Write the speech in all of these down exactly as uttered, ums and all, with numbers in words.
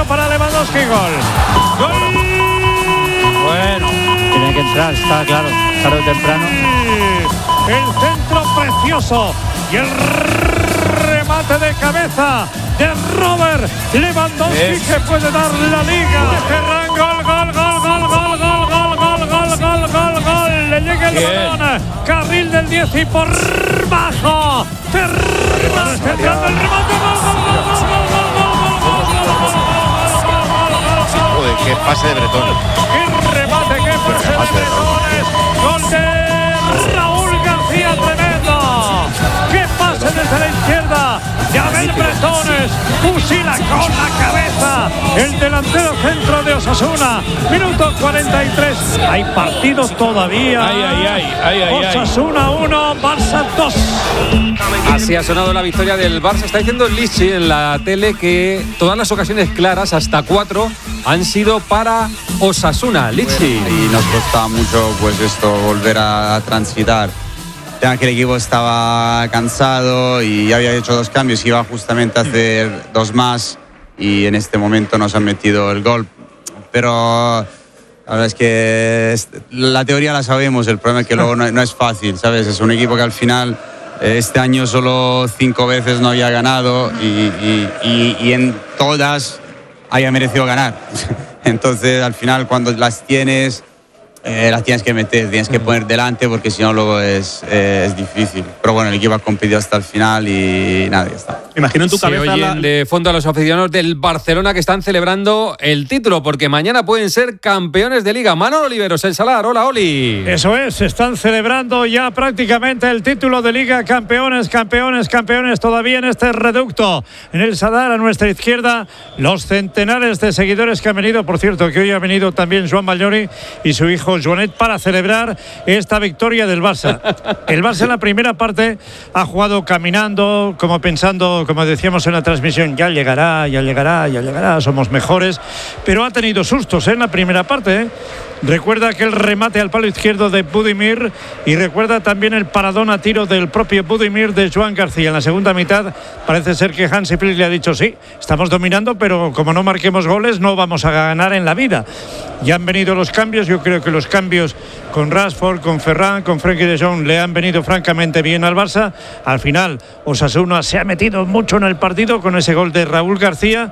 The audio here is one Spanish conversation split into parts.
centro para Lewandowski, gol. ¡Gol! Bueno, tiene que entrar, está claro, tarde o temprano. El centro precioso y el remate de cabeza de Robert Lewandowski es. que puede dar la liga. Ferran, gol, gol, gol, gol, gol, gol, gol, gol, gol, gol, gol, gol. Le llega el balón, carril del diez y por bajo. Ferran centrando el remate, gol, gol, gol, gol, gol, gol, gol, gol, Joder, qué pase de Bretón. Qué remate, qué pase de Bretones. Gol de Raúl García, tremendo. Qué pase desde la izquierda de Abel Bretones. Fusila con la cabeza el delantero centro de Osasuna. Minuto cuarenta y tres. Hay partido todavía. Ay, ay, ay, ay, ay, Osasuna uno, Barça dos. Así ha sonado la victoria del Barça. Está diciendo Lichi en la tele que todas las ocasiones claras, hasta cuatro, han sido para Osasuna. Lichi. Y nos costaba mucho pues esto, volver a, a transitar. Ya que el equipo estaba cansado y había hecho dos cambios, iba justamente a hacer dos más y en este momento nos han metido el gol. Pero la verdad es que la teoría la sabemos, el problema es que luego no, no es fácil, ¿sabes? Es un equipo que al final este año solo cinco veces no había ganado y, y, y, y en todas haya merecido ganar. Entonces al final cuando las tienes... Eh, las tienes que meter, tienes que poner delante porque si no luego es, eh, es difícil. Pero bueno, el equipo ha competido hasta el final y nada, ya está. Imagino en tu cabeza. Se oyen de fondo a los aficionados del Barcelona que están celebrando el título porque mañana pueden ser campeones de Liga. Manolo Oliveros, El Salar, hola Oli. Eso es, están celebrando ya prácticamente el título de Liga, campeones, campeones, campeones todavía en este reducto. En El Sadar, a nuestra izquierda, los centenares de seguidores que han venido, por cierto, que hoy ha venido también Joan Mallori y su hijo Joanet para celebrar esta victoria del Barça. El Barça en la primera parte ha jugado caminando, como pensando, como decíamos en la transmisión, ya llegará, ya llegará, ya llegará, somos mejores, pero ha tenido sustos, ¿eh? En la primera parte, ¿eh? Recuerda aquel remate al palo izquierdo de Budimir y recuerda también el paradón a tiro del propio Budimir de Joan García. En la segunda mitad parece ser que Hansi Flick le ha dicho sí, estamos dominando, pero como no marquemos goles no vamos a ganar en la vida. Ya han venido los cambios, yo creo que los cambios con Rashford, con Ferran, con Frenkie de Jong le han venido francamente bien al Barça. Al final Osasuna se ha metido mucho en el partido con ese gol de Raúl García.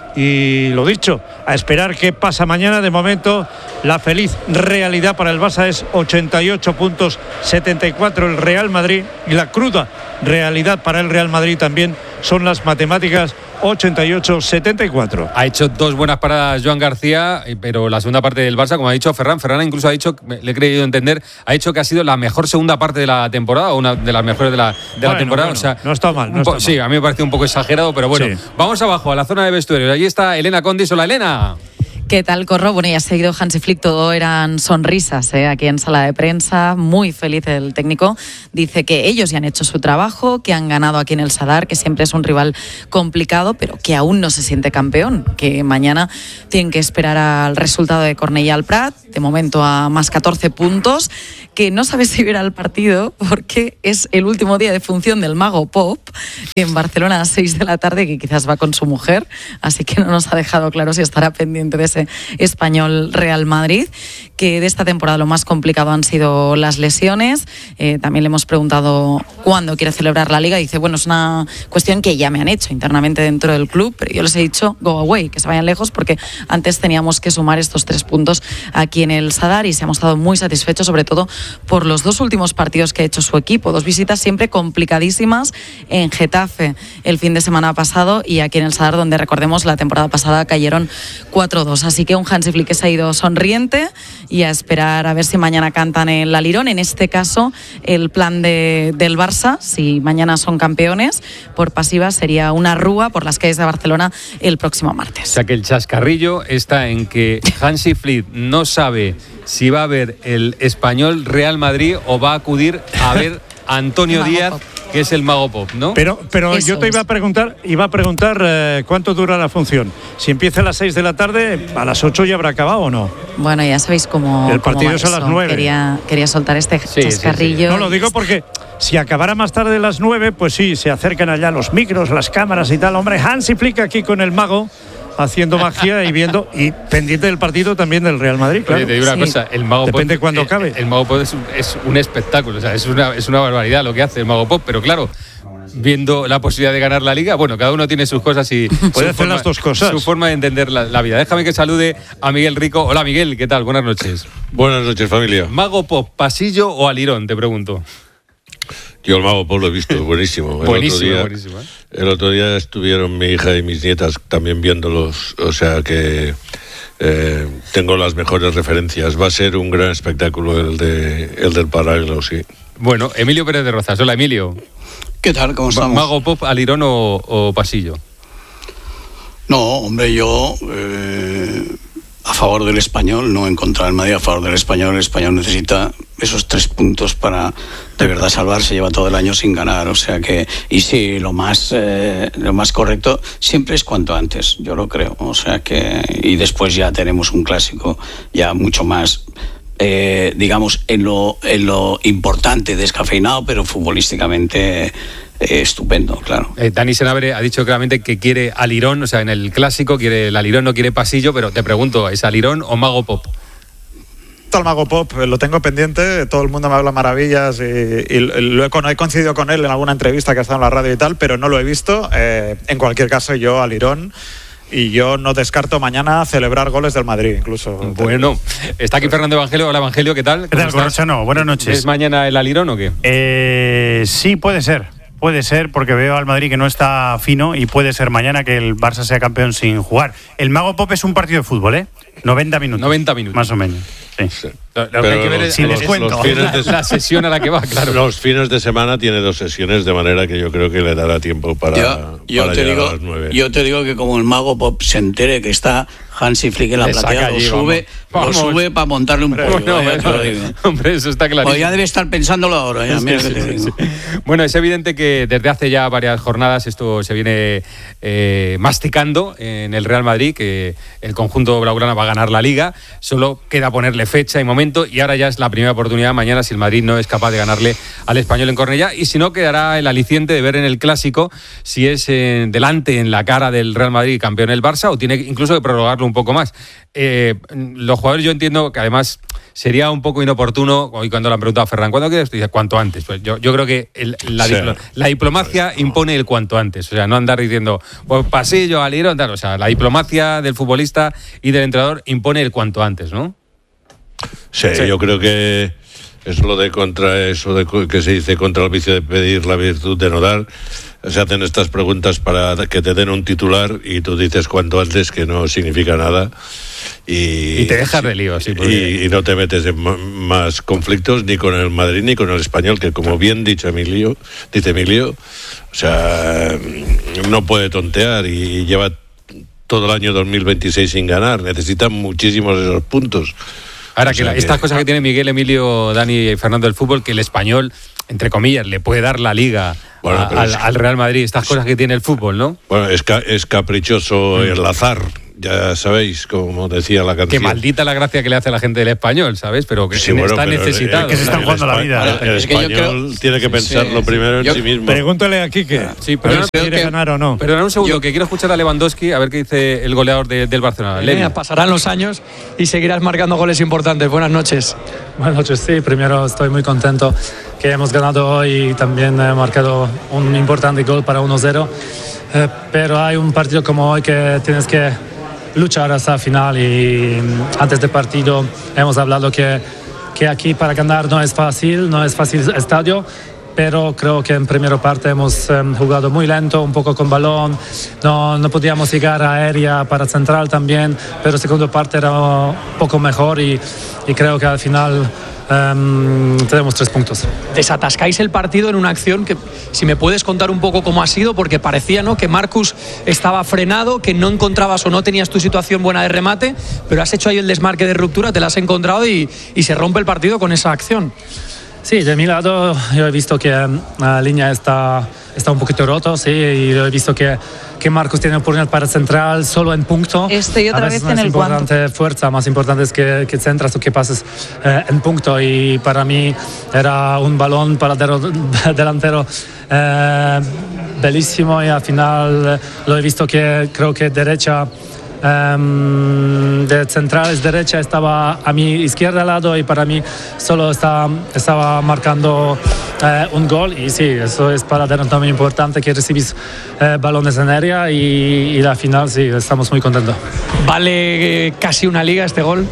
Y lo dicho, a esperar qué pasa mañana. De momento, la feliz realidad para el Barça es ochenta y ocho puntos, setenta y cuatro el Real Madrid. Y la cruda realidad para el Real Madrid también son las matemáticas, ochenta y ocho setenta y cuatro. Ha hecho dos buenas paradas Joan García, pero la segunda parte del Barça, como ha dicho Ferran, Ferran incluso ha dicho, le he creído entender, ha dicho que ha sido la mejor segunda parte de la temporada, o una de las mejores de la, de bueno, la temporada. Bueno, o sea, no está mal. No po- está sí, mal. a mí me parece un poco exagerado, pero bueno. Sí. Vamos abajo, a la zona de vestuarios. Allí está Elena Condis. Hola, Elena. ¿Qué tal, Corro? Bueno, ya ha seguido Hansi Flick, todo eran sonrisas, ¿eh? Aquí en sala de prensa, muy feliz el técnico. Dice que ellos ya han hecho su trabajo, que han ganado aquí en el Sadar, que siempre es un rival complicado, pero que aún no se siente campeón, que mañana tienen que esperar al resultado de Cornellà al Prat, de momento a más catorce puntos, que no sabe si verá el partido porque es el último día de función del Mago Pop en Barcelona a seis de la tarde, que quizás va con su mujer, así que no nos ha dejado claro si estará pendiente de ese Español Real Madrid, que de esta temporada lo más complicado han sido las lesiones. Eh, también le hemos preguntado cuándo quiere celebrar la Liga y dice, bueno, es una cuestión que ya me han hecho internamente dentro del club, pero yo les he dicho go away, que se vayan lejos, porque antes teníamos que sumar estos tres puntos aquí en el Sadar y se ha mostrado muy satisfecho, sobre todo por los dos últimos partidos que ha hecho su equipo, dos visitas siempre complicadísimas en Getafe el fin de semana pasado y aquí en el Sadar, donde recordemos la temporada pasada cayeron cuatro dos. Así que un Hansi Flick que se ha ido sonriente y a esperar a ver si mañana cantan el Alirón. En este caso, el plan de, del Barça, si mañana son campeones, por pasiva sería una rúa por las calles de Barcelona el próximo martes. O sea que el chascarrillo está en que Hansi Flick no sabe si va a ver el Español Real Madrid o va a acudir a ver a Antonio Díaz, que es el Mago Pop, ¿no? Pero, pero yo te iba a preguntar, iba a preguntar eh, cuánto dura la función. Si empieza a las seis de la tarde, a las ocho ya habrá acabado o no. Bueno, ya sabéis cómo. El partido cómo es a las nueve. Quería, quería soltar este sí, chascarrillo. Sí, sí. No lo digo porque si acabara más tarde de las nueve, pues sí, se acercan allá los micros, las cámaras y tal. Hombre, Hansi Flick aquí con el Mago. haciendo magia y viendo, y pendiente del partido también del Real Madrid, claro. Oye, te digo una Sí. cosa, el Mago Depende Pop, cuándo eh, acabe. El Mago Pop es un, es un espectáculo, o sea, es una, es una barbaridad lo que hace el Mago Pop, pero claro, viendo la posibilidad de ganar la Liga, bueno, cada uno tiene sus cosas y Puede su hacer forma- las dos cosas. Su forma de entender la, la vida. Déjame que salude a Miguel Rico. Hola Miguel, ¿qué tal? Buenas noches. Buenas noches, familia. ¿Mago Pop, pasillo o alirón? Te pregunto. Yo el Mago Pop lo he visto, buenísimo. El Buenísimo, otro día, buenísimo, ¿eh? El otro día estuvieron mi hija y mis nietas también viéndolos, o sea que eh, tengo las mejores referencias. Va a ser un gran espectáculo el de el del paralelo, sí. Bueno, Emilio Pérez de Rozas. Hola Emilio. ¿Qué tal? ¿Cómo estamos? ¿Mago Pop, alirón o, o pasillo? No, hombre, yo eh, a favor del Español, no en contra del Madrid, a favor del Español. El Español necesita esos tres puntos para de verdad salvarse. Lleva todo el año sin ganar, o sea que, y sí, lo más eh, lo más correcto siempre es cuanto antes, yo lo creo. O sea que, y después ya tenemos un clásico ya mucho más, eh, digamos, en lo, en lo importante, descafeinado, pero futbolísticamente eh, estupendo, claro. Eh, Dani Senabre ha dicho claramente que quiere alirón, o sea, en el clásico quiere el alirón, no quiere pasillo, pero te pregunto, ¿es alirón o Mago Pop? Al Mago Pop lo tengo pendiente, todo el mundo me habla maravillas y, y lo he, he coincidido con él en alguna entrevista que ha estado en la radio y tal, pero no lo he visto. Eh, en cualquier caso, yo alirón, y yo no descarto mañana celebrar goles del Madrid, incluso. Bueno, está aquí Fernando Evangelio. Hola Evangelio, ¿qué tal? ¿Qué tal, Corrochano? Buenas noches. ¿Es mañana el alirón o qué? Eh, sí, puede ser. Puede ser, porque veo al Madrid que no está fino y puede ser mañana que el Barça sea campeón sin jugar. El Mago Pop es un partido de fútbol, ¿eh? noventa minutos. noventa minutos. Más o menos. Sí. Lo, lo que hay que ver es sin los- descuento. los fines la, de- la sesión a la que va, claro. Los fines de semana tiene dos sesiones, de manera que yo creo que le dará tiempo para, Yo, yo para te llegar digo, a las nueve. yo te digo que como el Mago Pop se entere que está Hansi Flick en la Le saca platea, lo allí, sube, vamos. lo Vamos. sube para montarle un pollo. Bueno, vaya, te lo bueno, digo. hombre, eso está clarísimo. Pues ya debe estar pensándolo ahora, ya, mira Sí, que te sí, digo. sí. Bueno, es evidente que desde hace ya varias jornadas esto se viene eh, masticando en el Real Madrid, que el conjunto blaugrana va a ganar la Liga. Solo queda ponerle fecha y momento, y ahora ya es la primera oportunidad mañana si el Madrid no es capaz de ganarle al Español en Cornellá, y si no, quedará el aliciente de ver en el Clásico si es eh, delante, en la cara del Real Madrid, campeón el Barça, o tiene incluso que prorrogarlo un poco más. Eh, los jugadores, yo entiendo que además sería un poco inoportuno, hoy cuando le han preguntado a Ferran, ¿cuándo quieres? Dice, cuanto antes. Pues yo, yo creo que el- la, Sí. diplo- la diplomacia impone el cuanto antes. O sea, no andar diciendo, pues pasillo, alirón, tal. O sea, la diplomacia del futbolista y del entrenador impone el cuanto antes, ¿no? Sí, Sí. yo creo que es lo de contra eso de co- que se dice contra el vicio de pedir, la virtud de no dar. Se hacen estas preguntas para que te den un titular y tú dices cuanto antes, que no significa nada. Y, Y te dejas de lío, sí, porque- y, y no te metes en ma- más conflictos ni con el Madrid ni con el Español, que como bien dicho Emilio, dice Emilio, o sea, no puede tontear y lleva todo el año dos mil veintiséis sin ganar. Necesita muchísimos de esos puntos. Ahora O que sea la- que- estas cosas que tiene Miguel, Emilio, Dani y Fernando del fútbol, que el Español, entre comillas, le puede dar la Liga Bueno, a- pero al, es que- al Real Madrid. Estas cosas que tiene el fútbol, ¿no? Bueno, es, ca- es caprichoso Mm. el azar, ya sabéis, como decía la Que canción. maldita la gracia que le hace a la gente del Español, ¿sabes? Pero que Sí, bueno, está pero el- necesitado. que se están el jugando la espa- vida. El, Es que yo español creo- tiene que pensarlo sí, primero yo- en sí mismo. Pregúntale a Quique. Sí, a ver perdona, si creo quiere que- ganar o no. Perdona un segundo, Yo- que quiero escuchar a Lewandowski a ver qué dice el goleador de- del Barcelona. Levi. Mira, pasarán los años y seguirás marcando goles importantes. Buenas noches. Buenas noches, sí, primero estoy muy contento que hemos ganado hoy y también he marcado un importante gol para uno cero, eh, pero hay un partido como hoy que tienes que luchar hasta el final y mm, antes del partido hemos hablado que, que aquí para ganar no es fácil, no es fácil el estadio, pero creo que en primera parte hemos eh, jugado muy lento, un poco con balón, no, no podíamos llegar a aérea para central también, pero segunda parte era un poco mejor y, y creo que al final em, tenemos tres puntos. Desatascáis el partido en una acción que, si me puedes contar un poco cómo ha sido, porque parecía, ¿no?, que Marcus estaba frenado, que no encontrabas o no tenías tu situación buena de remate, pero has hecho ahí el desmarque de ruptura, te la has encontrado y, y se rompe el partido con esa acción. Sí, de mi lado yo he visto que em, la línea está, está un poquito roto, sí, y he visto que, que Marcos tiene oportunidad para central solo en punto. Este y otra A veces vez no en es el cuanto. importante fuerza, más importante es que, que centras o que pases eh, en punto, y para mí era un balón para el dero- delantero eh, bellísimo, y al final eh, lo he visto que creo que derecha Um, de centrales derecha estaba a mi izquierda al lado y para mí solo estaba, estaba marcando uh, un gol y sí, eso es para Darren muy importante que recibís uh, balones en área y, y la final sí, estamos muy contentos. ¿Vale eh, casi una liga este gol?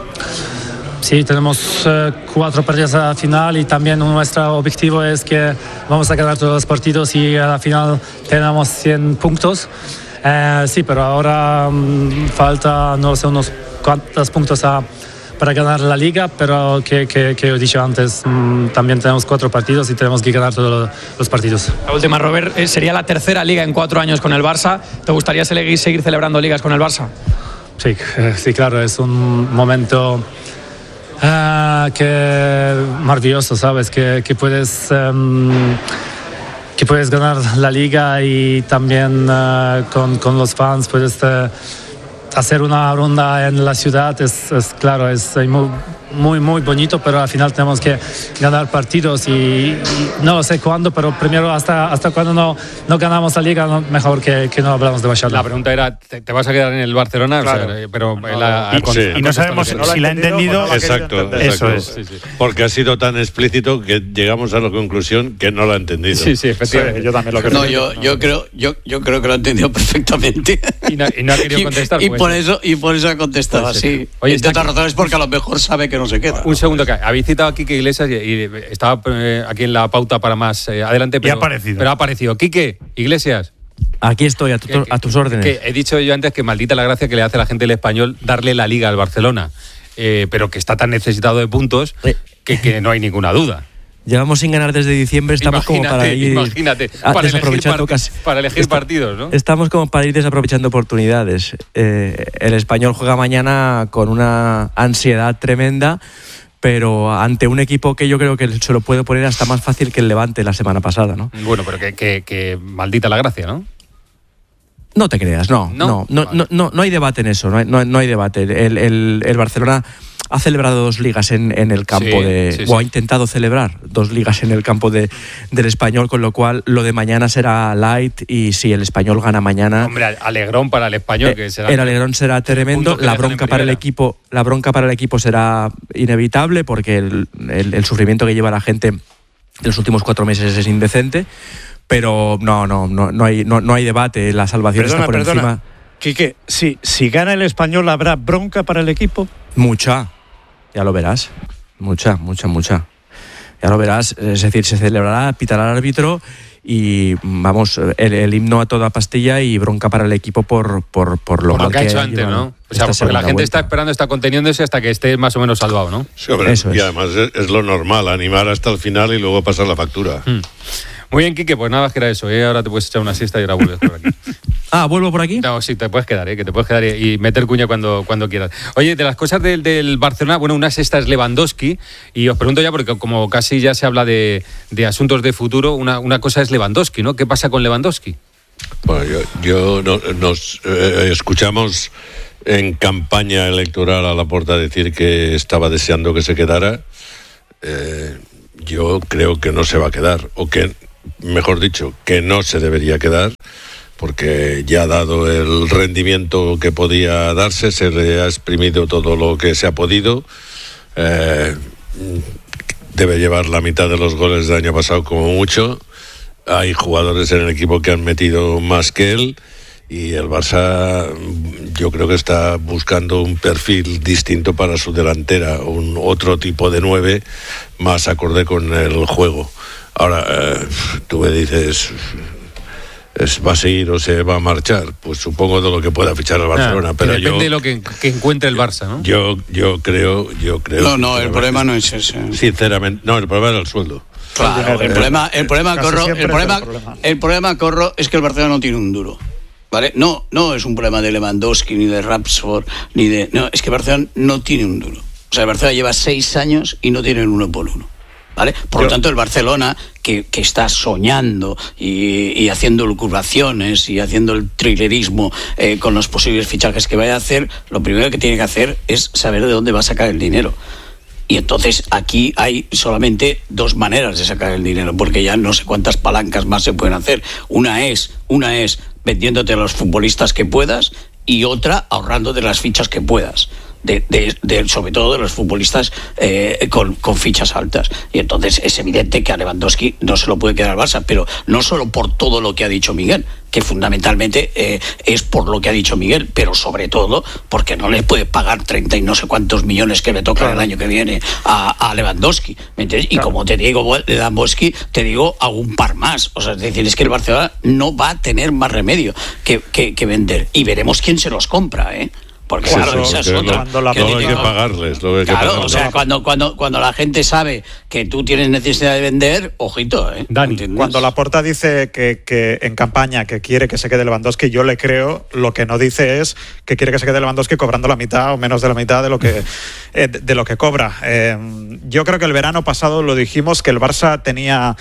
Sí, tenemos uh, cuatro partidos a la final y también nuestro objetivo es que vamos a ganar todos los partidos y a la final tenemos cien puntos. Uh, sí, pero ahora um, falta, no sé, unos cuantos puntos a, para ganar la liga, pero que, que, que he dicho antes, um, también tenemos cuatro partidos y tenemos que ganar todos los partidos. La última, Robert, eh, sería la tercera liga en cuatro años con el Barça. ¿Te gustaría seguir, seguir celebrando ligas con el Barça? Sí, sí, claro, es un momento uh, que maravilloso, ¿sabes? Que, que puedes... Um, que puedes ganar la liga y también uh, con, con los fans puedes uh, hacer una ronda en la ciudad. Es, es claro, es muy, muy, muy bonito, pero al final tenemos que ganar partidos y, y no lo sé cuándo, pero primero hasta, hasta cuando no, no ganamos la liga, no, mejor que, que no hablamos demasiado. La pregunta era, ¿te, te vas a quedar en el Barcelona? Claro. O sea, pero no, la, y, con, sí. y no sabemos si no la ha entendido. No exacto, eso exacto. es. Sí, sí. Porque ha sido tan explícito que llegamos a la conclusión que no lo ha entendido. Sí, sí, efectivamente. Sí, yo también lo creo. No, yo, yo, creo, yo, yo creo que lo ha entendido perfectamente. Y no, y no ha querido contestar. Y, y, pues, por eso, y por eso ha contestado así. Oye, entre otras razones porque a lo mejor sabe que no se queda. Un segundo, que habéis citado a Quique Iglesias y, y estaba eh, aquí en la pauta para más eh, adelante, pero, y ha aparecido. pero ha aparecido. Quique Iglesias. Aquí estoy, a, tu, que, a tus órdenes. Que he dicho yo antes que maldita la gracia que le hace a la gente del Español darle la liga al Barcelona, eh, pero que está tan necesitado de puntos que, que no hay ninguna duda. Llevamos sin ganar desde diciembre, estamos imagínate, como para ir imagínate, para desaprovechando elegir, casi, para elegir está, partidos, ¿no? Estamos como para ir desaprovechando oportunidades. Eh, el Español juega mañana con una ansiedad tremenda, pero ante un equipo que yo creo que se lo puede poner hasta más fácil que el Levante la semana pasada, ¿no? Bueno, pero que, que, que maldita la gracia, ¿no? No te creas, no, no, no, no, vale. no, no, no hay debate en eso, no hay, no, no hay debate. El, el, el Barcelona ha celebrado dos ligas en, en el campo sí, de... Sí, o sí. ha intentado celebrar dos ligas en el campo de, del Español, con lo cual lo de mañana será light y si el Español gana mañana... Hombre, alegrón para el Español. Eh, que será el alegrón será tremendo, la bronca para el equipo la bronca para el equipo será inevitable porque el, el, el sufrimiento que lleva la gente en los últimos cuatro meses es indecente, pero no, no, no, no, hay, no, no hay debate, la salvación perdona, está por perdona. encima. Quique, si, si gana el Español, ¿habrá bronca para el equipo? Mucha. Ya lo verás, mucha, mucha, mucha. Ya lo verás, es decir, se celebrará, pitará el árbitro y vamos, el, el himno a toda pastilla y bronca para el equipo por, por, por lo por mal lo que ha hecho que antes, ¿no? O sea, porque la gente vuelta. está esperando, está conteniéndose hasta que esté más o menos salvado, ¿no? Sí, hombre, Eso y es. además es, es lo normal, animar hasta el final y luego pasar la factura. Hmm. Muy bien, Quique, pues nada más que era eso, ¿eh? Ahora te puedes echar una siesta y ahora vuelves por aquí. Ah, ¿vuelvo por aquí? No, sí, te puedes quedar, ¿eh? Que te puedes quedar y, y meter cuña cuando, cuando quieras. Oye, de las cosas del, del Barcelona, bueno, una sexta es Lewandowski, y os pregunto ya, porque como casi ya se habla de, de asuntos de futuro, una, una cosa es Lewandowski, ¿no? ¿Qué pasa con Lewandowski? Bueno, yo, yo no, nos eh, escuchamos en campaña electoral a Laporta decir que estaba deseando que se quedara. Eh, yo creo que no se va a quedar, o que, mejor dicho, que no se debería quedar, porque ya ha dado el rendimiento que podía darse, se le ha exprimido todo lo que se ha podido. Eh, debe llevar la mitad de los goles del año pasado como mucho. Hay jugadores en el equipo que han metido más que él y el Barça yo creo que está buscando un perfil distinto para su delantera, un otro tipo de nueve más acorde con el juego. Ahora, eh, tú me dices... Es, ¿va a seguir o se va a marchar? Pues supongo de lo que pueda fichar el Barcelona, ah, pero depende yo, de lo que, que encuentre el Barça, ¿no? Yo, yo creo, yo creo. No, no, el problema no es ese. Sinceramente, no, el problema era el sueldo. Claro, el, el problema, el problema, corro, el problema, el problema, el problema, corro, es que el Barcelona no tiene un duro. ¿Vale? No, no es un problema de Lewandowski ni de Rashford ni de, no, es que el Barcelona no tiene un duro. O sea, el Barcelona lleva seis años y no tiene el uno por uno. ¿Vale? Por lo tanto, el Barcelona, que, que está soñando y, y haciendo lucubraciones y haciendo el thrillerismo eh, con los posibles fichajes que vaya a hacer, lo primero que tiene que hacer es saber de dónde va a sacar el dinero. Y entonces aquí hay solamente dos maneras de sacar el dinero, porque ya no sé cuántas palancas más se pueden hacer. Una es, una es vendiéndote a los futbolistas que puedas, y otra ahorrando de las fichas que puedas. De, de, de, sobre todo de los futbolistas eh, con, con fichas altas. Y entonces es evidente que a Lewandowski no se lo puede quedar al Barça, pero no solo por todo lo que ha dicho Miguel, que fundamentalmente eh, es por lo que ha dicho Miguel, pero sobre todo porque no le puede pagar treinta y no sé cuántos millones que le tocan claro. el año que viene a, a Lewandowski. ¿Me entiendes? Claro. Y como te digo, Lewandowski, te digo a un par más. O sea, es decir, es que el Barcelona no va a tener más remedio que, que, que vender. Y veremos quién se los compra, ¿eh? Porque claro, eso, esa es que otra. Lo, lo hay que pagarles. Lo hay claro, que pagarles. O sea, cuando, cuando, cuando la gente sabe que tú tienes necesidad de vender, ojito, ¿eh? Dani, cuando Laporta dice que, que en campaña que quiere que se quede Lewandowski, yo le creo. Lo que no dice es que quiere que se quede Lewandowski cobrando la mitad o menos de la mitad de lo que, eh, de lo que cobra. Eh, yo creo que el verano pasado lo dijimos, que el Barça tenía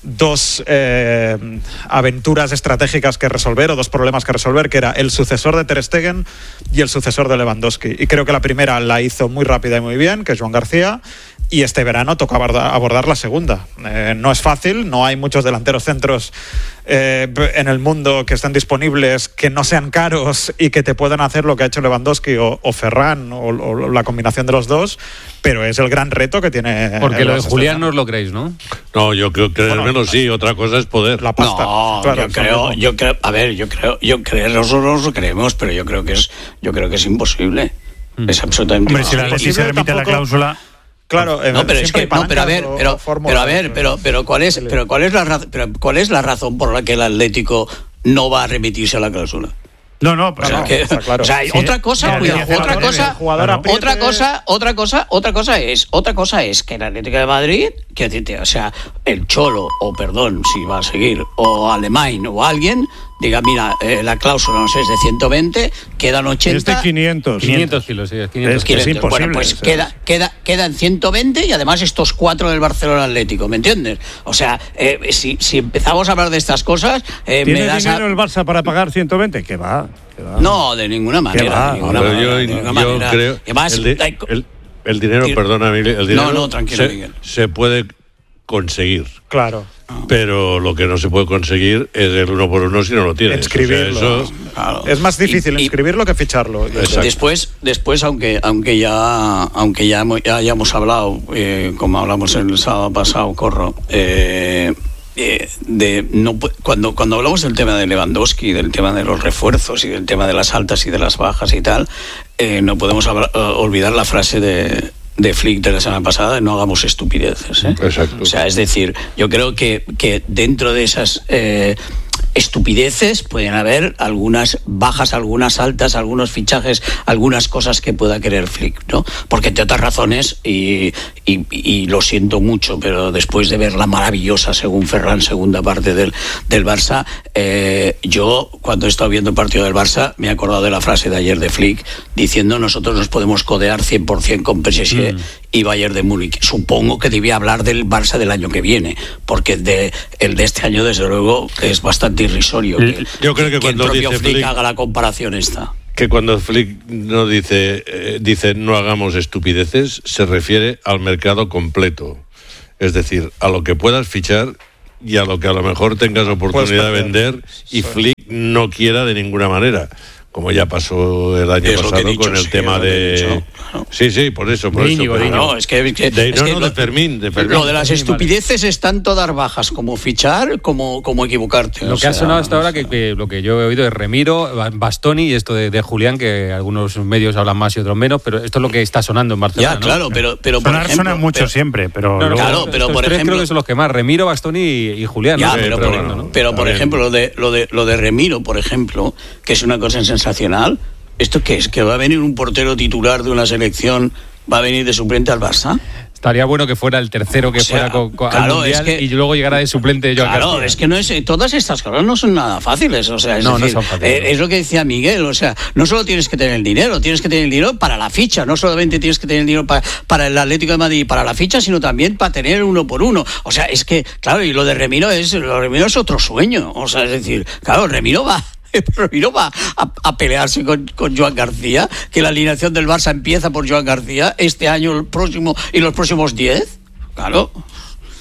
dos eh, aventuras estratégicas que resolver, o dos problemas que resolver, que era el sucesor de Ter Stegen y el sucesor de Lewandowski. Y creo que la primera la hizo muy rápida y muy bien, que es Joan García, y este verano toca abordar, abordar la segunda. Eh, no es fácil, no hay muchos delanteros centros eh, en el mundo que estén disponibles, que no sean caros y que te puedan hacer lo que ha hecho Lewandowski o, o Ferran, o, o la combinación de los dos, pero es el gran reto que tiene. Porque lo de Julián no os lo creéis, ¿no? No, yo creo que bueno, menos sí, otra cosa es poder. La pasta. No, claro, yo creo, yo creo, a ver, yo creo, yo creo, nosotros lo creemos, pero yo creo que es, yo creo que es imposible. Mm. Es absolutamente Hombre, imposible. Si, la, si se remite la cláusula. Claro, no, pero es que no, pero a ver, pero, pero a ver, pero pero cuál es, pero cuál es la pero cuál es la razón por la que el Atlético no va a remitirse a la cláusula. No, no, pero o sea, no, que, está claro. O sea, sí, otra cosa, cuidado, otra cosa, claro. otra cosa, otra cosa, otra cosa es, otra cosa es que el Atlético de Madrid, que decirte, o sea, el Cholo o perdón, si va a seguir, o Alemán o alguien diga, mira, eh, la cláusula no sé es de ciento veinte, quedan ochenta. Es de quinientos. quinientos kilos, sí, quinientos. Es que es imposible. Bueno, pues queda, queda, quedan ciento veinte y además estos cuatro del Barcelona Atlético, ¿me entiendes? O sea, eh, si, si empezamos a hablar de estas cosas, eh, ¿tiene me das dinero a... el Barça para pagar ciento veinte? ¿Qué va? ¿Qué va? No, de ninguna manera. De ninguna manera, yo de ninguna yo manera. creo Además, el, de, el, el dinero, el, perdona, el dinero no, no, tranquilo, se, Miguel. se puede conseguir. Claro. Pero lo que no se puede conseguir es el uno por uno si no lo tienes. Inscribirlo. O sea, eso... claro. Es más difícil y, inscribirlo que ficharlo. Después, después aunque aunque ya aunque ya, ya hayamos hablado, eh, como hablamos el sábado pasado, Corro, eh, eh, de no cuando cuando hablamos del tema de Lewandowski, del tema de los refuerzos y del tema de las altas y de las bajas y tal, eh, no podemos hablar, uh, olvidar la frase de de Flick de la semana pasada, no hagamos estupideces, ¿eh? Exacto. O sea, es decir, yo creo que, que dentro de esas eh, estupideces pueden haber algunas bajas, algunas altas, algunos fichajes, algunas cosas que pueda querer Flick, ¿no? Porque entre otras razones, y, y, y lo siento mucho, pero después de ver la maravillosa, según Ferran, segunda parte del, del Barça, eh, yo cuando he estado viendo el partido del Barça me he acordado de la frase de ayer de Flick diciendo nosotros nos podemos codear cien por ciento con P S G mm. y Bayern de Múnich. Supongo que debía hablar del Barça del año que viene, porque de, el de este año desde luego es bastante irrisorio que, yo creo que, que cuando el propio dice Flick Flick haga la comparación esta. Que cuando Flick no dice eh, dice no hagamos estupideces, se refiere al mercado completo, es decir, a lo que puedas fichar y a lo que a lo mejor tengas oportunidad de vender y Flick no quiera de ninguna manera, como ya pasó el año es pasado dicho, con el sí, tema de... Dicho, claro. Sí, sí, por eso, por de eso. Íñigo, pero... de Íñigo. No, es que... que, de, es no, que no, lo, de Fermín, de Fermín. Lo de las estupideces es tanto dar bajas como fichar, como, como equivocarte. Lo que sea, ha sonado hasta ahora, que, que lo que yo he oído es Remiro, Bastoni y esto de, de Julián, que algunos medios hablan más y otros menos, pero esto es lo que está sonando en Barcelona. Ya, claro, ¿no? pero, pero por Sonar ejemplo... suena mucho pero, siempre, pero... No, no, claro, estos pero por tres ejemplo... creo que son los que más, Remiro, Bastoni y, y Julián. Ya, ¿no? pero, pero, por, bueno, ¿no? pero por ejemplo, lo de, lo, de, lo de Remiro, por ejemplo, que es una cosa sensacional, ¿esto qué es? ¿Que va a venir un portero titular de una selección, va a venir de suplente al Barça? Estaría bueno que fuera el tercero que O sea, fuera con, con, claro, al Mundial es que, y luego llegara de suplente de Joan Claro, García. es que no es, todas estas cosas no son nada fáciles. O sea, es no, decir, no son fáciles. Eh, es lo que decía Miguel. O sea, no solo tienes que tener el dinero, tienes que tener el dinero para la ficha. No solamente tienes que tener el dinero para, para el Atlético de Madrid y para la ficha, sino también para tener uno por uno. O sea, es que, claro, y lo de Remiro es, lo de Remiro es otro sueño. O sea, es decir, claro, Remiro va... Remiro va a, a pelearse con, con Joan García, que la alineación del Barça empieza por Joan García este año, el próximo y los próximos diez. Claro.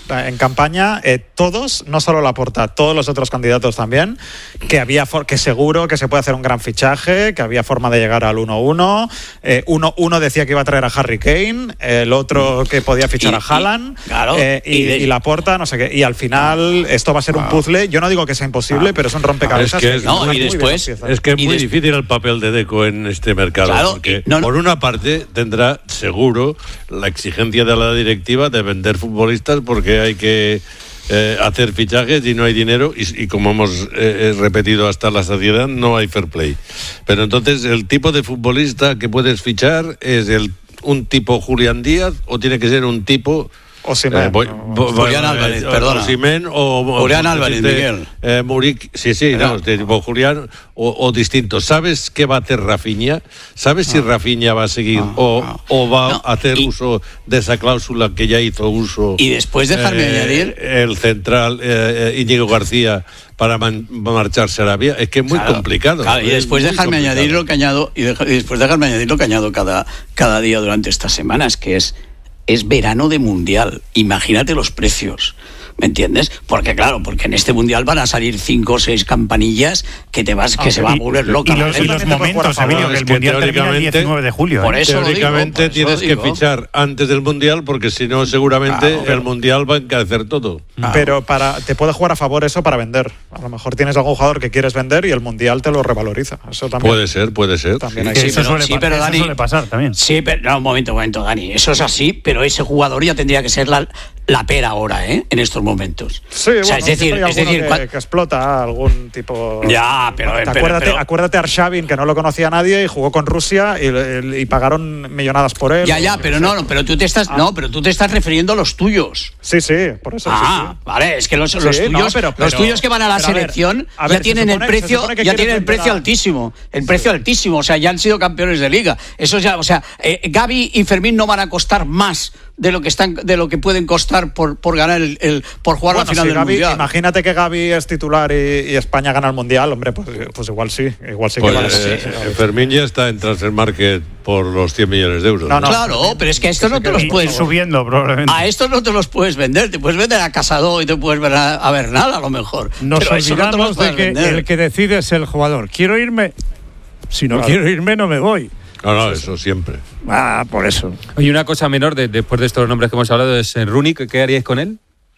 en campaña, eh, todos, no solo Laporta, todos los otros candidatos también, que había for- que seguro que se puede hacer un gran fichaje, que había forma de llegar al uno uno. Eh, uno, uno decía que iba a traer a Harry Kane, el otro que podía fichar Y- a Haaland, y- claro, eh, y, y de- y Laporta, no sé qué. Y al final esto va a ser un puzzle. Yo no digo que sea imposible, pero es un rompecabezas. Es que es- No, unas y muy bien después- piezas. Es que es Y muy des- difícil el papel de Deco en este mercado, Claro, porque y- no, no. por una parte tendrá seguro la exigencia de la directiva de vender futbolistas porque hay que eh, hacer fichajes y no hay dinero y, y como hemos eh, repetido hasta la saciedad, no hay fair play. Pero entonces el tipo de futbolista que puedes fichar es el un tipo Julián Díaz o tiene que ser un tipo Osimhen, Eh, voy- no, voy- Julián voy- Álvarez, eh, perdona. Osimhen o o- Julián o- Álvarez, de- Miguel. eh, Murik, sí, sí, no, de tipo Julián o, o distinto. ¿Sabes qué va a hacer Rafinha? ¿Sabes si Rafinha va a seguir No, o, no. o va No, a hacer y- uso de esa cláusula que ya hizo uso? Y después dejarme eh, añadir- el central eh, eh, Íñigo García para man- marcharse a Arabia. Es que es muy Claro, complicado. claro, y es después muy dejarme complicado. añadir lo que añado y, deja- y después dejarme añadir lo que añado cada, cada día durante estas semanas, que es es verano de mundial. Imagínate los precios. ¿Me entiendes? Porque claro, porque en este mundial van a salir cinco o seis campanillas que te vas, que Ah, se va a Y- volver loca. Y la los, y gente. los También te puede momentos, jugar a Emilio, favor. que el Es que Mundial termina el teóricamente- diecinueve de julio. Por ¿eh? eso lo digo, Teóricamente por eso tienes lo que digo. fichar antes del Mundial porque si no seguramente Claro. el Mundial va a encarecer todo. Pero para, te puede jugar a favor eso para vender. A lo mejor tienes algún jugador que quieres vender y el Mundial te lo revaloriza. Eso también. Puede ser, puede ser. También hay Que que- eso pero- suele, sí, pa- pero eso Dani- suele pasar también. Sí, pero no, un momento, un momento, Dani. Eso es así, pero ese jugador ya tendría que ser la, la pera ahora, ¿eh? En estos momentos. Sí, O sea, bueno, es decir, siempre hay es alguno decir, que, cua- que explota algún tipo. Ya, pero- Te pero- acuérdate, pero- acuérdate a Arshavin, que no lo conocía nadie y jugó con Rusia y, y pagaron millonadas por él. ya, ya, pero no, no, pero tú te estás, no, pero tú te estás refiriendo a los tuyos. Sí, sí, por eso. Ah, sí, sí. vale, es que los, Sí, los no, tuyos, pero- los pero- tuyos que van a la pero a ver, selección a ver, ya se tienen supone- el se precio, supone que ya quieres tienen el vender precio a- altísimo, el precio altísimo, o sea, ya han sido campeones de liga. Eso ya, o sea, eh, Gavi y Fermín no van a costar más de lo que están, de lo que pueden costar por, por ganar el, el- por jugar Bueno, la final si del Gavi- mundial. imagínate que Gavi es titular y, y España gana el mundial, hombre, pues, pues igual sí, igual sí que Pues, vale. eh, Sí, eh, Fermín ya está en Transfer Market por los cien millones de euros. No, no. Claro, pero es que a estos no te los Y, y puedes. subiendo, probablemente. A estos no te los puedes vender, te puedes vender a Casado y te puedes ver a, a Bernal a lo mejor. Nos pero eso no te los olvidamos de puedes que vender. el que decide es el jugador. ¿Quiero irme? Si no Claro. quiero irme, no me voy. No, no, eso siempre. Ah, por eso. Oye, una cosa menor, de- después de estos nombres que hemos hablado, es eh, Rooney. ¿Qué, qué haríais con él?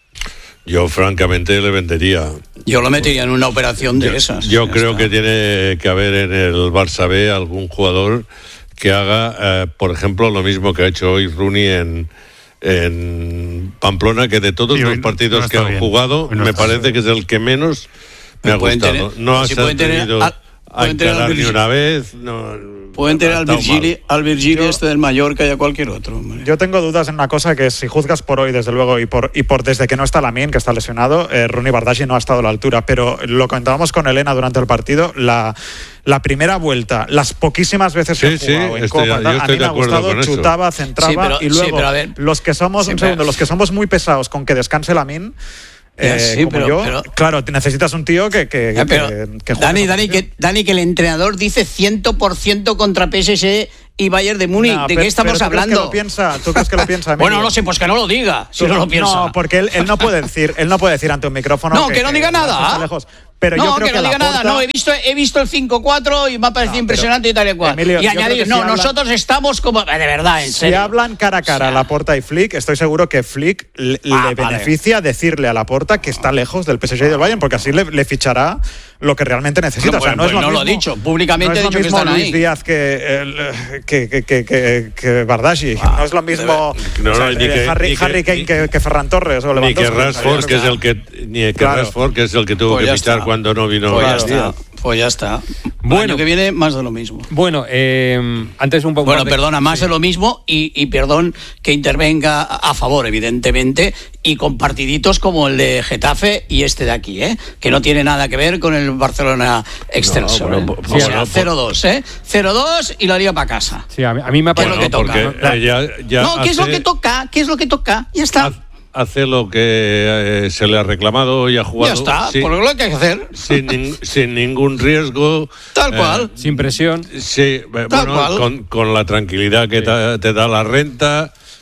Yo francamente le vendería. Yo lo metería en una operación de Yo, esas. yo Ya creo está. que tiene que haber en el Barça B algún jugador que haga, eh, por ejemplo, lo mismo que ha hecho hoy Rooney en, en Pamplona, que de todos Sí, los hoy no- partidos no que está han bien. jugado, Hoy no me está parece bien. que es el que menos me ha Pueden gustado. tener- no ha si pueden tener atrevido al- a pueden tener al encarar ni Virgil- una vez. No, Pueden tener ha al estado Virgili, mal. al Virgili este del Mallorca y a cualquier otro. Hombre. Yo tengo dudas en una cosa, que si juzgas por hoy, desde luego, y por, y por desde que no está Lamine, que está lesionado, eh, Rooney Bardghji no ha estado a la altura. Pero lo comentábamos con Elena durante el partido, la, la primera vuelta, las poquísimas veces que Sí, ha jugado sí, en estoy- Copa, yo tal, a estoy mí de me ha acuerdo gustado, con eso. chutaba, centraba, Sí, pero- y luego sí, pero a ver. los que somos, Sí, un pero- segundo, los que somos muy pesados con que descanse Lamine, Ya, eh, sí, como pero- yo, pero- claro, necesitas un tío que, que, Ya, pero, que, que juegue Dani, esa Dani, posición. que, Dani, que el entrenador dice cien por ciento contra P S G y Bayern de Múnich. No, ¿De pero- qué estamos pero ¿tú crees que hablando? lo piensa? ¿Tú crees que lo piensa, Emilio? Bueno, no sé, pues que no lo diga, si no lo piensa. No, porque él, él no puede decir, él no puede decir ante un micrófono. No, que no diga nada. está lejos. Pero no, yo creo que que, no diga Laporta- nada. No, he visto, he visto el cinco cuatro y me ha parecido No, impresionante y tal y cual. Emilio, y yo creo añadir, que si no, hablan- nosotros estamos como. De verdad, en Si serio. hablan cara a cara O sea- Laporta y Flick, estoy seguro que Flick le, Ah, le vale. beneficia decirle a Laporta que está lejos del P S G y del Bayern, porque así le, le fichará lo que realmente necesita. Bueno, o sea, no pues es lo no lo mismo, ha dicho, públicamente no ha es dicho lo que mismo están Luis ahí. Díaz que, el, que, que, que, que, que Bardghji. no es lo mismo No, o sea, no, ni eh, que- Harry, ni que- Harry Kane ni- que, que Ferran Torres o Ni que Lewandowski. Rashford, que es el que ni que Claro. Rashford, que es el que tuvo Pues que ya fichar está. cuando no vino Pues ya Díaz. está. Pues ya está. Bueno. Bueno, año que viene más de lo mismo. Bueno, eh, antes un poco Bueno, más de- perdona, más de lo mismo y, y perdón que intervenga a a favor, evidentemente, y con partiditos como el de Getafe y este de aquí, ¿eh? Que no tiene nada que ver con el Barcelona Excelsior. No, ¿eh? bueno, O bueno, sea, por- cero dos, ¿eh? cero dos y lo haría para casa. Sí, a mí, a mí me ha ¿Qué es lo parecido. que toca? Porque La- eh, ya, ya no, ¿qué es lo hace- que toca? ¿Qué es lo que toca? Ya está. ha- Hace lo que eh, se le ha reclamado y ha jugado. Ya está, sin, por lo que hay que hacer. sin, nin- sin ningún riesgo. Tal eh, cual. Sin presión. Sí, eh, Tal bueno, cual. con, con la tranquilidad que te, te da la renta,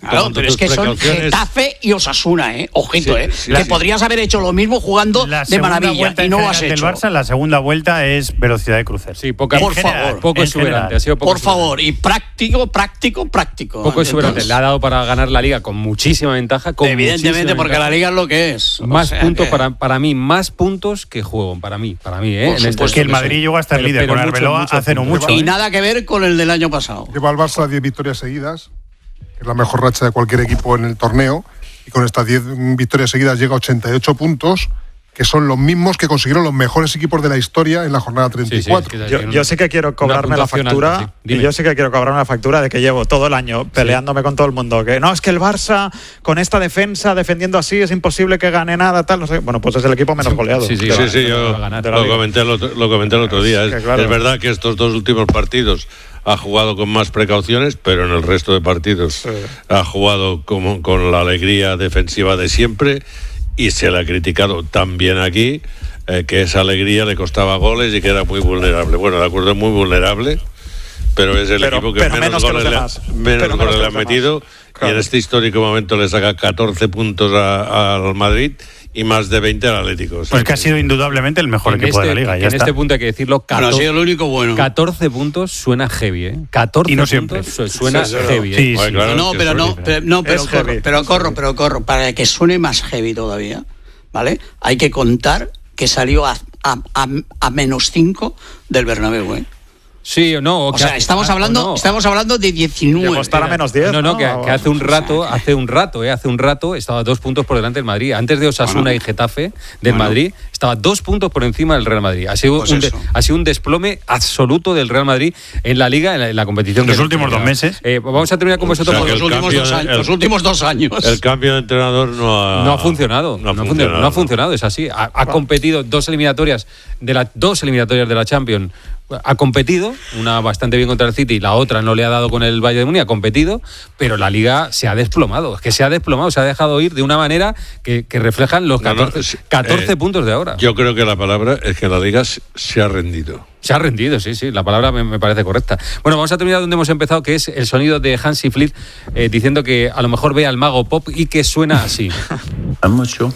Claro, pero es que son Getafe y Osasuna, ¿eh? Ojito, sí, ¿eh? Sí, que sí. Podrías haber hecho lo mismo jugando de maravilla y no lo has hecho. Del Barça, la segunda vuelta es velocidad de crucer. Sí, poca, por general, favor. Poco exuberante. Ha sido poco por favor, y práctico, práctico, práctico. Poco exuberante. Le ha dado para ganar la Liga con muchísima ventaja. Con Evidentemente, porque ventaja. La Liga es lo que es. Más o sea puntos que... para, para mí, más puntos que juego. Para mí, para mí, ¿eh? En este que el Madrid llegó a estar pero, líder pero con Arbeloa hace no mucho. Y nada que ver con el del año pasado. Lleva al Barça diez victorias seguidas. Es la mejor racha de cualquier equipo en el torneo, y con estas diez victorias seguidas llega a ochenta y ocho puntos, que son los mismos que consiguieron los mejores equipos de la historia en la jornada treinta y cuatro. Sí, sí, yo, yo sí que quiero cobrarme la factura, alta, sí. y yo sí que quiero cobrarme la factura de que llevo todo el año peleándome sí. con todo el mundo, que no, es que el Barça con esta defensa, defendiendo así, es imposible que gane nada, tal, no sé. Bueno, pues es el equipo menos goleado. Sí, sí, sí, sí, sí yo lo comenté, el otro, lo comenté el otro día. Es, es, claro. es verdad que estos dos últimos partidos ha jugado con más precauciones, pero en el resto de partidos sí. ha jugado como, con la alegría defensiva de siempre, y se le ha criticado también aquí eh, que esa alegría le costaba goles y que era muy vulnerable. Bueno, de acuerdo, es muy vulnerable, pero es el pero, equipo que menos, menos goles, que le, menos goles menos le ha metido, claro. Y en este histórico momento le saca catorce puntos al Madrid y más de veinte al Atlético. O sea, pues que ha sido indudablemente el mejor equipo este, de la Liga. Ya en está. Este punto hay que decirlo. catorce, bueno, ha sido el único bueno. catorce puntos suena heavy, ¿eh? catorce y no puntos siempre. suena sí, heavy. ¿eh? Sí, sí. Claro, no, pero no, pero, no, pero corro, pero corro, pero corro. Para que suene más heavy todavía, ¿vale? Hay que contar que salió a, a, a, a menos cinco del Bernabéu, ¿eh? Sí o no. O, o sea, estamos hablando, no. estamos hablando de diecinueve. Llegó a estar a menos diez. No, no, no que, que hace un rato, o sea, hace un rato, eh, hace un rato estaba dos puntos por delante del Madrid. Antes de Osasuna bueno, y Getafe del bueno. Madrid, estaba dos puntos por encima del Real Madrid. Ha sido, pues un, de, ha sido un desplome absoluto del Real Madrid en la Liga, en la, en la competición. Los últimos dos meses. Eh, vamos a terminar con vosotros. O sea, por los, últimos dos años, el, los últimos dos años. El cambio de entrenador no ha, no ha funcionado. No ha, no funcionado, no ha funcionado, es así. Ha, ha competido dos eliminatorias de la, dos eliminatorias de la Champions. Ha competido, una bastante bien contra el City, la otra no le ha dado con el Bayern de Múnich, ha competido, pero la Liga se ha desplomado, es que se ha desplomado, se ha dejado ir de una manera que, que reflejan los catorce, no, no, catorce eh, puntos de ahora. Yo creo que la palabra es que la Liga se ha rendido. Se ha rendido, sí, sí, la palabra me, me parece correcta. Bueno, vamos a terminar donde hemos empezado, que es el sonido de Hansi Flick eh, diciendo que a lo mejor ve al mago Pop y que suena así. I'm not sure.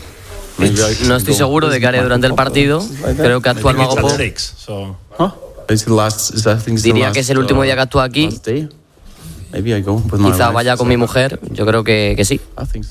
No estoy seguro de qué haré durante el partido, creo que actúa el mago Pop. Diría que es el último día que actúa aquí. Quizá vaya con mi mujer. Yo creo que, que sí.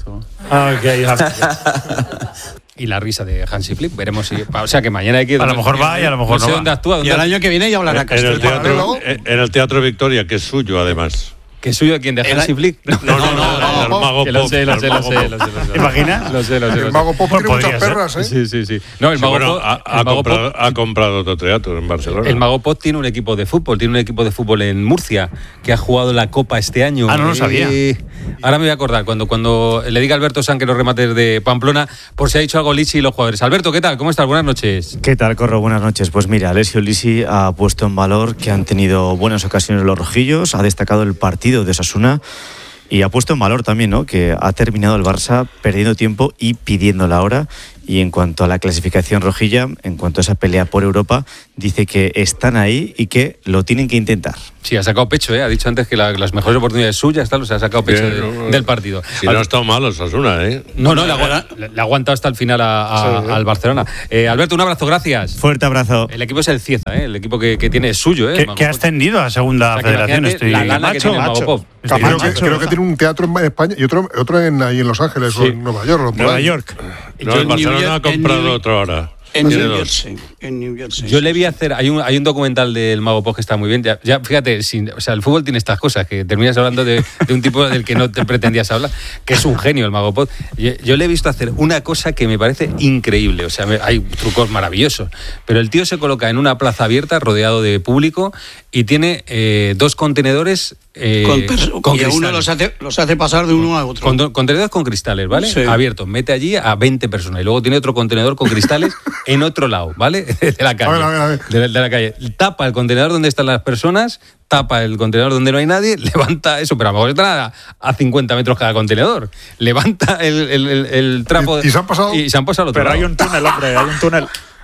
Y la risa de Hansi Flick, veremos si... O sea, que mañana hay que ir... A lo mejor va y a lo mejor no, no sé va. dónde actúa. ¿Dónde y el año que viene ya hablará en, en, el teatro, en el Teatro Victoria, que es suyo, además. ¿Que es suyo quién? ¿De Hansi Flick? No, no, no, no, no, el mago Pop. Lo sé, lo sé, lo sé. ¿Te imaginas? Lo sé, lo sé. El mago Pop tiene muchas perras, ¿eh? Sí, sí, sí. No, el sí, mago bueno, Pop... Ha, ha, el mago comprado, Pop, ha comprado otro teatro en Barcelona. El mago Pop tiene un equipo de fútbol, tiene un equipo de fútbol en Murcia, que ha jugado la Copa este año. Ah, no lo sabía. Eh, ahora me voy a acordar, cuando, cuando le diga a Alberto San que los remates de Pamplona, por si ha dicho algo Lisi y los jugadores. Alberto, ¿qué tal? ¿Cómo estás? Buenas noches. ¿Qué tal, Corro? Buenas noches. Pues mira, Alessio Lisi ha puesto en valor que han tenido buenas ocasiones los rojillos, ha destacado el partido de Osasuna y ha puesto en valor también, ¿no?, que ha terminado el Barça perdiendo tiempo y pidiendo la hora. Y en cuanto a la clasificación rojilla, en cuanto a esa pelea por Europa, dice que están ahí y que lo tienen que intentar. Sí, ha sacado pecho, ¿eh? Ha dicho antes que la, las mejores oportunidades suyas, tal, o sea, ha sacado pecho Bien, de, no, del partido. Si Al... no ha estado mal Osasuna, ¿eh? No, no, le ha, le ha aguantado hasta el final a, a, sí, al Barcelona. Eh, Alberto, un abrazo, gracias. Fuerte abrazo. El equipo es el Cieza, ¿eh? El equipo que, que tiene es suyo, ¿eh? Que, que ha ascendido a segunda o sea, federación. Estoy... La lana que tiene el Mago Pop. Creo que, creo que tiene un teatro en España y otro, otro en, ahí en Los Ángeles sí. o en Nueva York. Nueva York. No, el Barcelona ha comprado otro ahora. En New Jersey, en New Jersey. Yo le vi hacer, hay un, hay un documental del Mago Pop que está muy bien. Ya, ya fíjate, sin, o sea, el fútbol tiene estas cosas, que terminas hablando de, de un tipo del que no te pretendías hablar, que es un genio el Mago Pop. Yo, yo le he visto hacer una cosa que me parece increíble, o sea, me, hay trucos maravillosos, pero el tío se coloca en una plaza abierta rodeado de público y tiene eh, dos contenedores eh, con, con y a uno los hace, los hace pasar de uno a otro. Con, contenedores con cristales, ¿vale? Sí. Abiertos. Mete allí a veinte personas y luego tiene otro contenedor con cristales en otro lado, ¿vale? De la calle. A ver, a ver. De, de la calle. Tapa el contenedor donde están las personas, tapa el contenedor donde no hay nadie, levanta eso, pero a lo mejor están a, a cincuenta metros cada contenedor. Levanta el, el, el, el trapo. ¿Y, y se han pasado? Y se han pasado al otro Pero lado. hay un túnel, hombre, hay un túnel.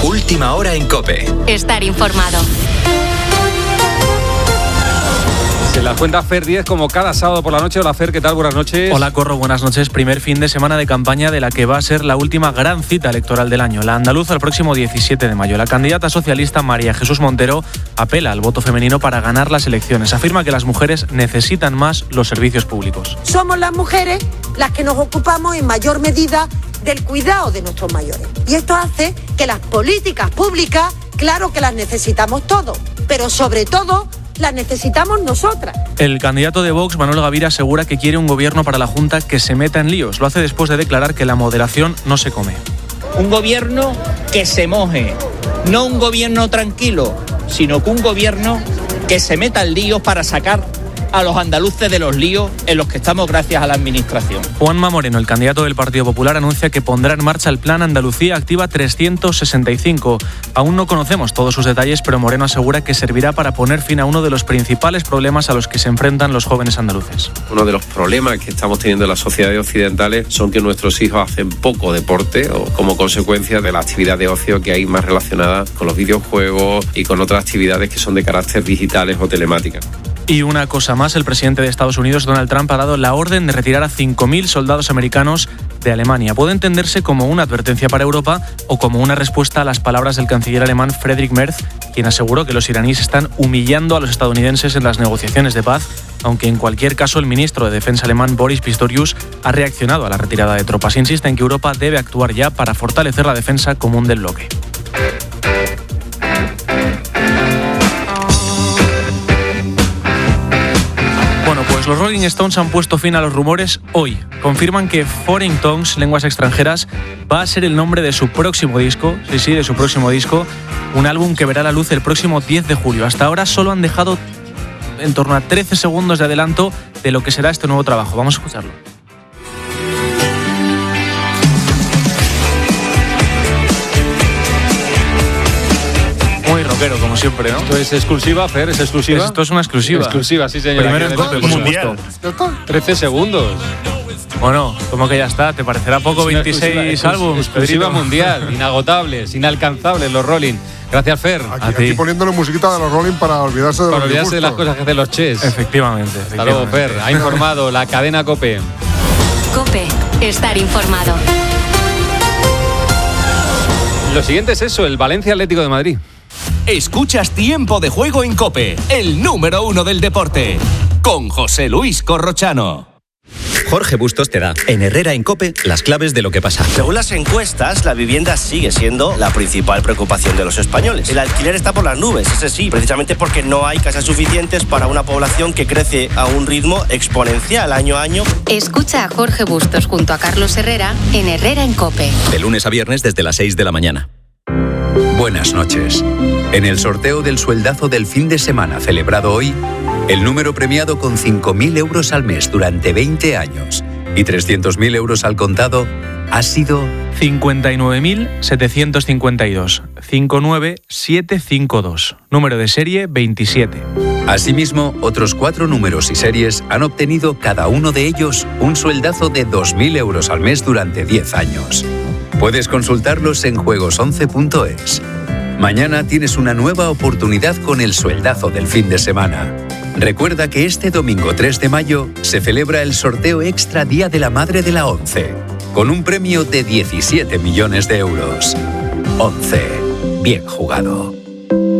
Última hora en COPE. Estar informado. Se la cuenta Fer diez como cada sábado por la noche. Hola Fer, ¿qué tal? Buenas noches. Hola Corro, buenas noches. Primer fin de semana de campaña de la que va a ser la última gran cita electoral del año, la andaluza, el próximo diecisiete de mayo. La candidata socialista María Jesús Montero apela al voto femenino para ganar las elecciones. Afirma que las mujeres necesitan más los servicios públicos. Somos las mujeres las que nos ocupamos en mayor medida del cuidado de nuestros mayores. Y esto hace que las políticas públicas, claro que las necesitamos todos, pero sobre todo las necesitamos nosotras. El candidato de Vox, Manuel Gavira, asegura que quiere un gobierno para la Junta que se meta en líos. Lo hace después de declarar que la moderación no se come. Un gobierno que se moje, no un gobierno tranquilo, sino que un gobierno que se meta en líos para sacar a los andaluces de los líos en los que estamos gracias a la administración. Juanma Moreno, el candidato del Partido Popular, anuncia que pondrá en marcha el Plan Andalucía Activa trescientos sesenta y cinco. Aún no conocemos todos sus detalles, pero Moreno asegura que servirá para poner fin a uno de los principales problemas a los que se enfrentan los jóvenes andaluces. Uno de los problemas que estamos teniendo en las sociedades occidentales son que nuestros hijos hacen poco deporte o como consecuencia de la actividad de ocio que hay más relacionada con los videojuegos y con otras actividades que son de carácter digitales o telemáticas. Y una cosa más, el presidente de Estados Unidos, Donald Trump, ha dado la orden de retirar a cinco mil soldados americanos de Alemania. Puede entenderse como una advertencia para Europa o como una respuesta a las palabras del canciller alemán Friedrich Merz, quien aseguró que los iraníes están humillando a los estadounidenses en las negociaciones de paz, aunque en cualquier caso el ministro de Defensa alemán Boris Pistorius ha reaccionado a la retirada de tropas. Insiste en que Europa debe actuar ya para fortalecer la defensa común del bloque. Bueno, pues los Rolling Stones han puesto fin a los rumores hoy. Confirman que Foreign Tongues, lenguas extranjeras, va a ser el nombre de su próximo disco. Sí, sí, de su próximo disco. Un álbum que verá la luz el próximo diez de julio. Hasta ahora solo han dejado en torno a trece segundos de adelanto de lo que será este nuevo trabajo. Vamos a escucharlo. Muy rockero, como siempre, ¿no? Esto es exclusiva, Fer, es exclusiva. Esto es una exclusiva. Exclusiva, sí, señor. Primero en COPE, por mundial. trece segundos. Bueno, como que ya está, ¿te parecerá poco veintiséis álbumes? Exclusiva mundial, inagotables, inalcanzables los Rolling. Gracias, Fer. Aquí, aquí poniéndole musiquita de los Rolling para olvidarse de para los olvidarse de las cosas que hacen los Ches. Efectivamente. Hasta luego, Fer. Ha informado la cadena COPE. COPE, estar informado. Lo siguiente es eso, el Valencia Atlético de Madrid. Escuchas Tiempo de Juego en COPE, el número uno del deporte, con José Luis Corrochano. Jorge Bustos te da, en Herrera en COPE, las claves de lo que pasa. Según las encuestas, la vivienda sigue siendo la principal preocupación de los españoles. El alquiler está por las nubes, ese sí, precisamente porque no hay casas suficientes para una población que crece a un ritmo exponencial año a año. Escucha a Jorge Bustos junto a Carlos Herrera en Herrera en COPE. De lunes a viernes desde las seis de la mañana. Buenas noches. En el sorteo del sueldazo del fin de semana celebrado hoy, el número premiado con cinco mil euros al mes durante veinte años y trescientos mil euros al contado ha sido cincuenta y nueve mil setecientos cincuenta y dos. cinco nueve siete cinco dos. Número de serie veintisiete. Asimismo, otros cuatro números y series han obtenido cada uno de ellos un sueldazo de dos mil euros al mes durante diez años. Puedes consultarlos en juegos once punto es. Mañana tienes una nueva oportunidad con el sueldazo del fin de semana. Recuerda que este domingo tres de mayo se celebra el sorteo extra Día de la Madre de la ONCE, con un premio de diecisiete millones de euros. ONCE. Bien jugado.